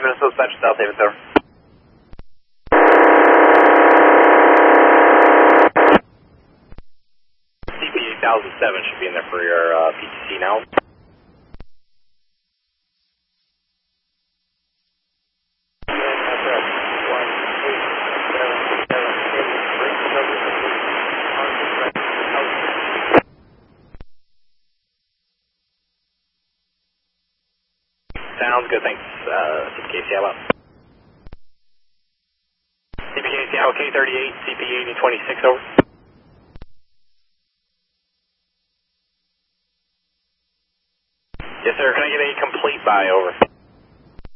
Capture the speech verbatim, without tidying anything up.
Minnesota Central, South Haven, over. C P eight thousand seven should be in there for your uh, P T C now. Sounds good, thanks. Uh, C P K Seattle. C P K Seattle, K thirty-eight, C P eighty twenty-six, over. Yes, sir. Can I get a complete buy, over?